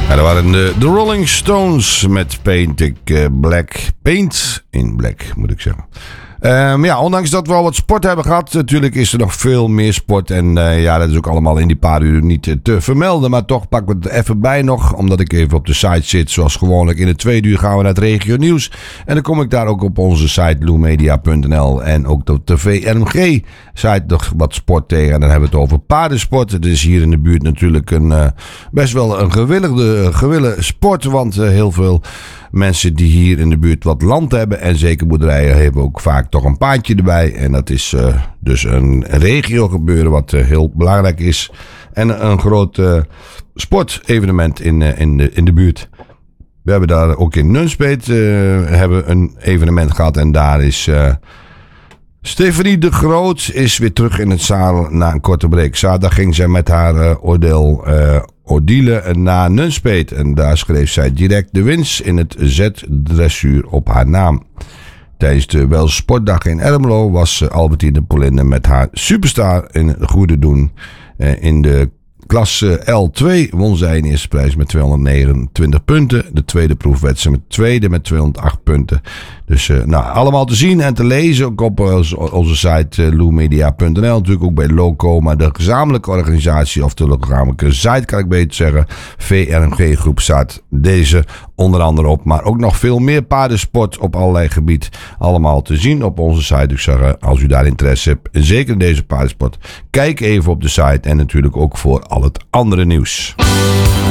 Ja, dat waren de Rolling Stones met Paint in Black, moet ik zeggen. Ondanks dat we al wat sport hebben gehad, natuurlijk is er nog veel meer sport. En dat is ook allemaal in die paar uur niet te vermelden. Maar toch pakken we het even bij nog, omdat ik even op de site zit. Zoals gewoonlijk in de tweede uur gaan we naar het regio nieuws. En dan kom ik daar ook op onze site loemedia.nl en ook op de VRMG site nog wat sport tegen. En dan hebben we het over paardensport. Het is hier in de buurt natuurlijk best wel een gewillige sport, want heel veel mensen die hier in de buurt wat land hebben en zeker boerderijen hebben ook vaak toch een paardje erbij. En dat is dus een regio gebeuren wat heel belangrijk is. En een groot sportevenement in de buurt. We hebben daar ook in Nunspeet hebben een evenement gehad en daar is Stefanie de Groot is weer terug in het zadel na een korte break. Zaterdag ging zij met haar Odile naar Nunspeet. En daar schreef zij direct de winst in het Z-dressuur op haar naam. Tijdens de Welse Sportdag in Ermelo was Albertine Polinde met haar superstar in het goede doen. In de klasse L2 won zij in eerste prijs met 229 punten. De tweede proef werd ze met 208 punten. Dus allemaal te zien en te lezen ook op onze site loemedia.nl. Natuurlijk ook bij Loco, maar de gezamenlijke organisatie of de gezamenlijke site kan ik beter zeggen. VRMG groep staat deze onder andere op. Maar ook nog veel meer paardensport op allerlei gebied. Allemaal te zien op onze site. Dus zeggen, als u daar interesse hebt, zeker in deze paardensport, kijk even op de site en natuurlijk ook voor al het andere nieuws.